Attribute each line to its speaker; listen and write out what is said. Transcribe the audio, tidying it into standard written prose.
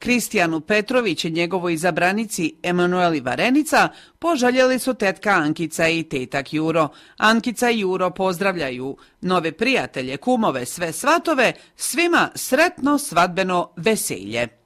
Speaker 1: Kristijanu Petrović i njegovoj izabranici Emanueli Varenica poželjeli su tetka Ankica i tetak Juro. Ankica i Juro pozdravljaju nove prijatelje, kumove, sve svatove, svima sretno svadbeno veselje.